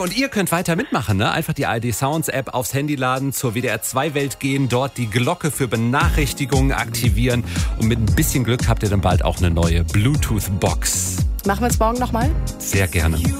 Und ihr könnt weiter mitmachen, ne? Einfach die ARD Sounds App aufs Handy laden, zur WDR 2 Welt gehen, dort die Glocke für Benachrichtigungen aktivieren und mit ein bisschen Glück habt ihr dann bald auch eine neue Bluetooth-Box. Machen wir es morgen nochmal? Sehr gerne.